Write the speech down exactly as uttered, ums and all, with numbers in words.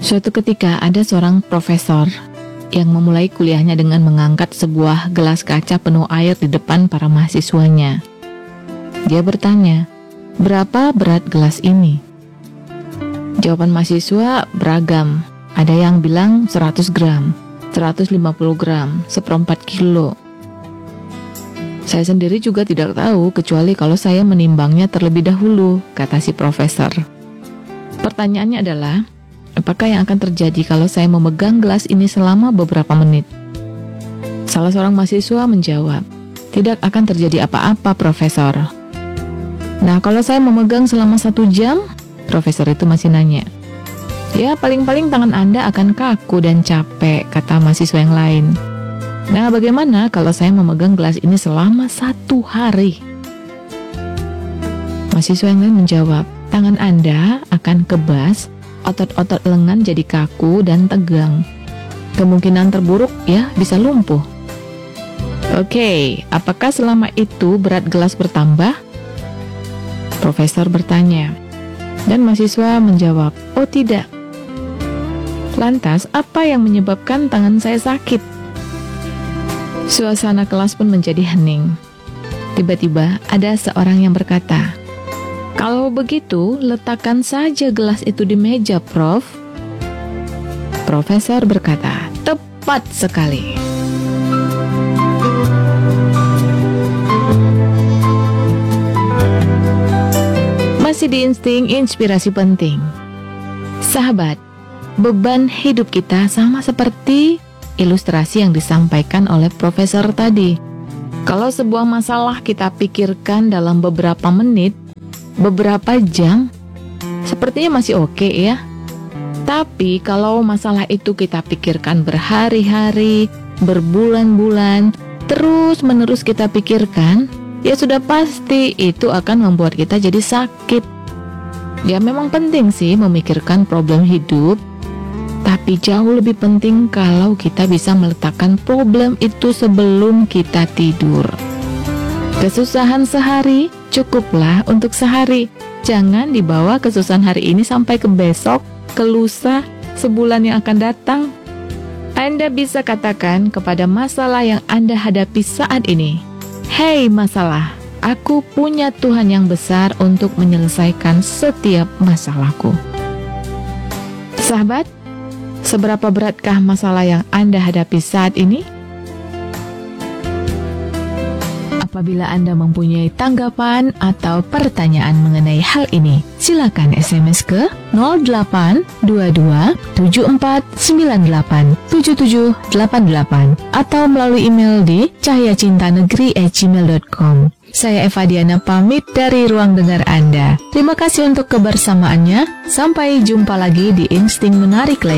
Suatu ketika ada seorang profesor yang memulai kuliahnya dengan mengangkat sebuah gelas kaca penuh air di depan para mahasiswanya. Dia bertanya, "Berapa berat gelas ini?" Jawaban mahasiswa beragam. Ada yang bilang seratus gram, seratus lima puluh gram, seperempat kilo. Saya sendiri juga tidak tahu kecuali kalau saya menimbangnya terlebih dahulu, kata si profesor. Pertanyaannya adalah, apakah yang akan terjadi kalau saya memegang gelas ini selama beberapa menit? Salah seorang mahasiswa menjawab, "Tidak akan terjadi apa-apa, Profesor." Nah, kalau saya memegang selama satu jam, profesor itu masih nanya. "Ya, paling-paling tangan Anda akan kaku dan capek," kata mahasiswa yang lain. "Nah, bagaimana kalau saya memegang gelas ini selama satu hari?" Mahasiswa yang lain menjawab, "Tangan Anda akan kebas, otot-otot lengan jadi kaku dan tegang. Kemungkinan terburuk ya bisa lumpuh." "Oke, apakah selama itu berat gelas bertambah?" Profesor bertanya. Dan mahasiswa menjawab, "Oh tidak." "Lantas, apa yang menyebabkan tangan saya sakit?" Suasana kelas pun menjadi hening. Tiba-tiba ada seorang yang berkata, "Kalau begitu, letakkan saja gelas itu di meja, Prof." Profesor berkata, "Tepat sekali." Masih di Insting Inspirasi Penting. Sahabat, beban hidup kita sama seperti ilustrasi yang disampaikan oleh profesor tadi. Kalau sebuah masalah kita pikirkan dalam beberapa menit, beberapa jam, sepertinya masih oke ya. Tapi kalau masalah itu kita pikirkan berhari-hari, berbulan-bulan, terus-menerus kita pikirkan, ya sudah pasti itu akan membuat kita jadi sakit. Ya memang penting sih memikirkan problem hidup, tapi jauh lebih penting kalau kita bisa meletakkan problem itu sebelum kita tidur. Kesusahan sehari cukuplah untuk sehari. Jangan dibawa kesusahan hari ini sampai ke besok, ke lusa, sebulan yang akan datang. Anda bisa katakan kepada masalah yang Anda hadapi saat ini, "Hei masalah, aku punya Tuhan yang besar untuk menyelesaikan setiap masalahku." Sahabat, seberapa beratkah masalah yang Anda hadapi saat ini? Apabila Anda mempunyai tanggapan atau pertanyaan mengenai hal ini, silakan S M S ke nol delapan dua dua tujuh empat sembilan delapan tujuh tujuh delapan delapan atau melalui email di cahyacintanegeri at gmail dot com. Saya Eva Diana pamit dari ruang dengar Anda. Terima kasih untuk kebersamaannya. Sampai jumpa lagi di Insting Menarik lain.